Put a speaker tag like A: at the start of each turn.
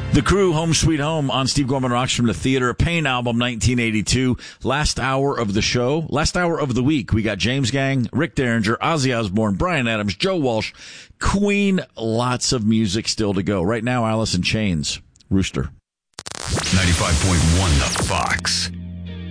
A: The Crew, Home Sweet Home on Steve Gorman Rocks from the Theater of Pain album, 1982. Last hour of the show, last hour of the week. We got James Gang, Rick Derringer, Ozzy Osbourne, Bryan Adams, Joe Walsh, Queen. Lots of music still to go. Right now, Alice in Chains, Rooster.
B: 95.1 The Fox.